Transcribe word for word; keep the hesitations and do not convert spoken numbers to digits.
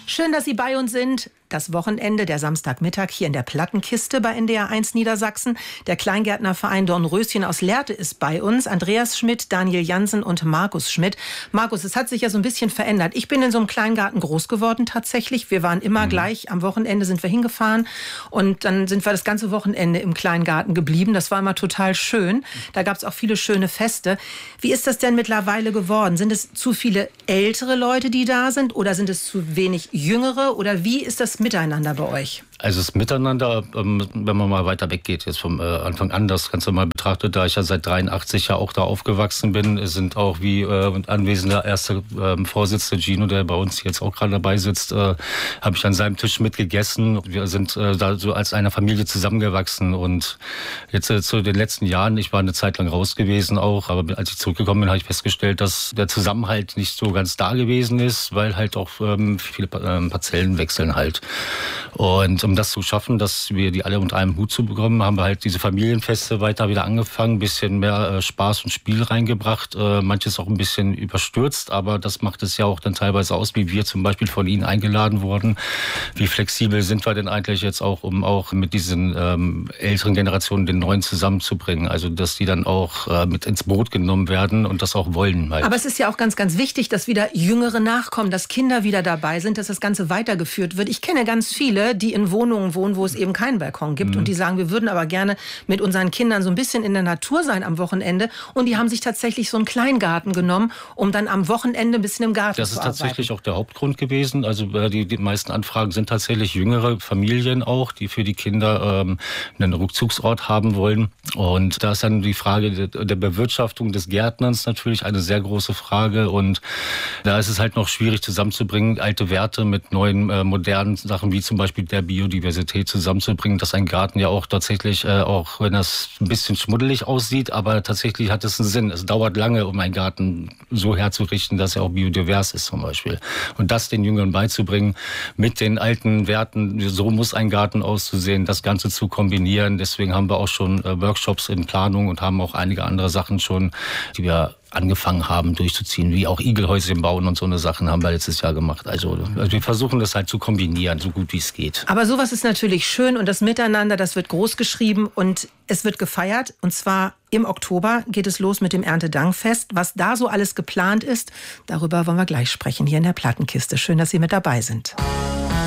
Schön, dass Sie bei uns sind. Das Wochenende, der Samstagmittag hier in der Plattenkiste bei N D R eins Niedersachsen. Der Kleingärtnerverein Dornröschen aus Lehrte ist bei uns. Andreas Schmidt, Daniel Jansen und Markus Schmidt. Markus, es hat sich ja so ein bisschen verändert. Ich bin in so einem Kleingarten groß geworden tatsächlich. Wir waren immer mhm. gleich. Am Wochenende sind wir hingefahren und dann sind wir das ganze Wochenende im Kleingarten geblieben. Das war immer total schön. Da gab es auch viele schöne Feste. Wie ist das denn mittlerweile geworden? Sind es zu viele ältere Leute, die da sind, oder sind es zu wenig jüngere? Oder wie ist das Miteinander bei euch? Also das Miteinander, wenn man mal weiter weggeht, jetzt vom Anfang an, das Ganze mal betrachtet, da ich ja seit dreiundachtzig ja auch da aufgewachsen bin, sind auch wie äh, anwesender erster äh, Vorsitzende Gino, der bei uns jetzt auch gerade dabei sitzt, äh, habe ich an seinem Tisch mitgegessen. Wir sind äh, da so als eine Familie zusammengewachsen und jetzt äh, zu den letzten Jahren, ich war eine Zeit lang raus gewesen auch, aber als ich zurückgekommen bin, habe ich festgestellt, dass der Zusammenhalt nicht so ganz da gewesen ist, weil halt auch ähm, viele äh, Parzellen wechseln halt. Und um das zu schaffen, dass wir die alle unter einem Hut zu bekommen, haben wir halt diese Familienfeste weiter wieder angefangen, ein bisschen mehr äh, Spaß und Spiel reingebracht, äh, manches auch ein bisschen überstürzt, aber das macht es ja auch dann teilweise aus, wie wir zum Beispiel von Ihnen eingeladen wurden. Wie flexibel sind wir denn eigentlich jetzt auch, um auch mit diesen ähm, älteren Generationen den Neuen zusammenzubringen, also dass die dann auch äh, mit ins Boot genommen werden und das auch wollen. Halt. Aber es ist ja auch ganz, ganz wichtig, dass wieder Jüngere nachkommen, dass Kinder wieder dabei sind, dass das Ganze weitergeführt wird. Ich kenne ganz viele, die in Wohnungen wohnen, wo es eben keinen Balkon gibt. Mhm. Und die sagen, wir würden aber gerne mit unseren Kindern so ein bisschen in der Natur sein am Wochenende. Und die haben sich tatsächlich so einen Kleingarten genommen, um dann am Wochenende ein bisschen im Garten das zu arbeiten. Das ist tatsächlich auch der Hauptgrund gewesen. Also die, die meisten Anfragen sind tatsächlich jüngere Familien auch, die für die Kinder ähm, einen Rückzugsort haben wollen. Und da ist dann die Frage der, der Bewirtschaftung des Gärtnerns natürlich eine sehr große Frage. Und da ist es halt noch schwierig zusammenzubringen, alte Werte mit neuen, äh, modernen Sachen, wie zum Beispiel der Biodiversität zusammenzubringen, dass ein Garten ja auch tatsächlich, äh, auch wenn das ein bisschen schmuddelig aussieht, aber tatsächlich hat es einen Sinn. Es dauert lange, um einen Garten so herzurichten, dass er auch biodivers ist zum Beispiel. Und das den Jüngeren beizubringen, mit den alten Werten, so muss ein Garten auszusehen, das Ganze zu kombinieren. Deswegen haben wir auch schon äh, Workshops in Planung und haben auch einige andere Sachen schon, die wir angefangen haben durchzuziehen, wie auch Igelhäuschen bauen und so eine Sachen haben wir letztes Jahr gemacht. Also, also wir versuchen das halt zu kombinieren, so gut wie es geht. Aber sowas ist natürlich schön und das Miteinander, das wird groß geschrieben und es wird gefeiert. Und zwar im Oktober geht es los mit dem Erntedankfest. Was da so alles geplant ist, darüber wollen wir gleich sprechen hier in der Plattenkiste. Schön, dass Sie mit dabei sind.